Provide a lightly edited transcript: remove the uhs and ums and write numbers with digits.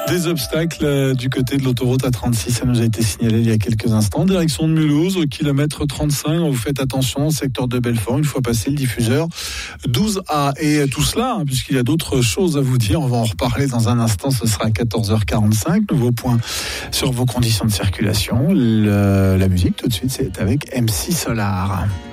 Des obstacles du côté de l'autoroute A36, ça nous a été signalé il y a quelques instants. Direction de Mulhouse, au kilomètre 35, vous faites attention, secteur de Belfort, une fois passé le diffuseur 12A. Et tout cela, puisqu'il y a d'autres choses à vous dire, on va en reparler dans un instant, ce sera à 14h45. Nouveau point sur vos conditions de circulation. La musique, tout de suite, c'est avec MC Solar.